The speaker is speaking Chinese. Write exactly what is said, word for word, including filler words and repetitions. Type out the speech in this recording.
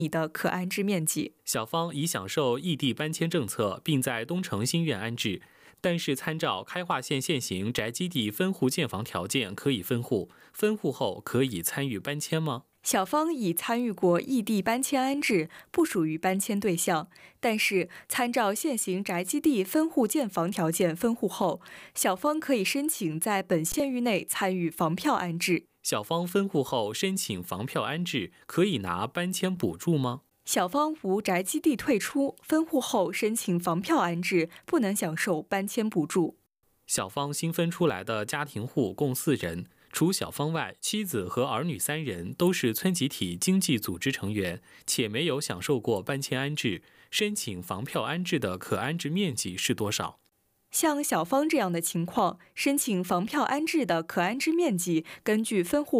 你的可安置面积。 小芳已享受异地搬迁政策，并在东城新苑安置，但是参照开化县现行宅基地分户建房条件，可以分户，分户后可以参与搬迁吗？ 小芳已参与过异地搬迁安置，不属于搬迁对象。但是，参照现行宅基地分户建房条件分户后，小芳可以申请在本县域内参与房票安置。 小芳分户后申请房票安置，可以拿搬迁补助吗？ 小芳无宅基地退出，分户后申请房票安置，不能享受搬迁补助。 小芳新分出来的家庭户共四人。除小芳外，妻子和儿女三人都是村集体经济组织成员，且没有享受过搬迁安置。申请房票安置的可安置面积是多少？ 像小芳这样的情况，申请房票安置的可安置面积，根据分户